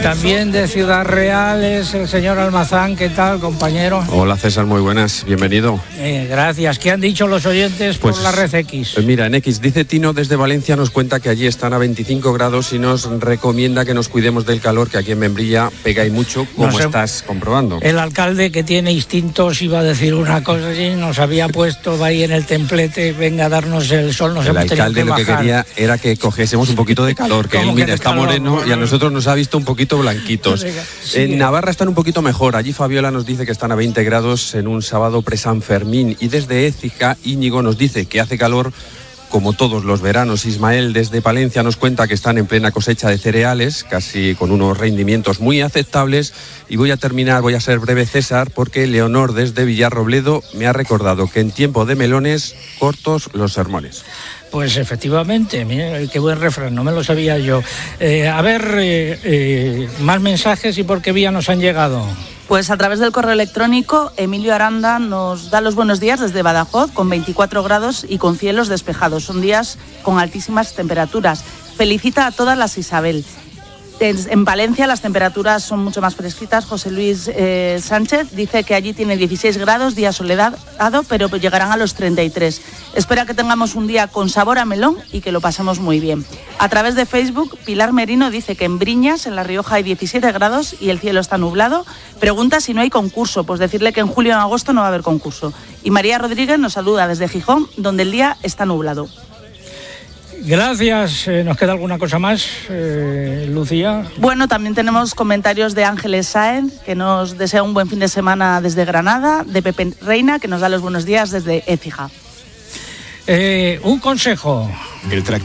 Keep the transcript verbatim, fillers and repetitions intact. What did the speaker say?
también de Ciudad Real es el señor Almazán. ¿Qué tal, compañero? Hola, César, muy buenas, bienvenido. Eh, gracias. ¿Qué han dicho los oyentes pues, por la red X? Pues mira, en X, dice Tino desde Valencia, nos cuenta que allí están a veinticinco grados y nos recomienda que nos cuidemos del calor, que aquí en Membrilla pega y mucho, como no sé, estás comprobando. El alcalde, que tiene instintos, iba a decir una cosa así, nos había puesto ahí en el templete, venga a darnos el sol, nos el hemos tenido que bajar. El alcalde lo que quería era que cogiésemos un poquito de calor, que él, mira, está calor, moreno no, y a nosotros nos ha visto un poquito blanquitos. Sí. En Navarra están un poquito mejor, allí Fabiola nos dice que están a veinte grados en un sábado pre-San Fermín, y desde Écija, Íñigo nos dice que hace calor como todos los veranos. Ismael desde Palencia nos cuenta que están en plena cosecha de cereales, casi con unos rendimientos muy aceptables. Y voy a terminar, voy a ser breve, César, porque Leonor desde Villarrobledo me ha recordado que en tiempo de melones, cortos los sermones. Pues efectivamente, mira, qué buen refrán, no me lo sabía yo. Eh, a ver, eh, eh, más mensajes y por qué vía nos han llegado. Pues a través del correo electrónico, Emilio Aranda nos da los buenos días desde Badajoz, con veinticuatro grados y con cielos despejados. Son días con altísimas temperaturas. Felicita a todas las Isabel. En Valencia las temperaturas son mucho más fresquitas. José Luis eh, Sánchez dice que allí tiene dieciséis grados, día soleado, pero llegarán a los treinta y tres. Espera que tengamos un día con sabor a melón y que lo pasemos muy bien. A través de Facebook, Pilar Merino dice que en Briñas, en La Rioja, hay diecisiete grados y el cielo está nublado. Pregunta si no hay concurso, pues decirle que en julio y en agosto no va a haber concurso. Y María Rodríguez nos saluda desde Gijón, donde el día está nublado. Gracias. Eh, ¿Nos queda alguna cosa más, eh, Lucía? Bueno, también tenemos comentarios de Ángeles Sáenz, que nos desea un buen fin de semana desde Granada, de Pepe Reina, que nos da los buenos días desde Écija. Eh, un consejo. El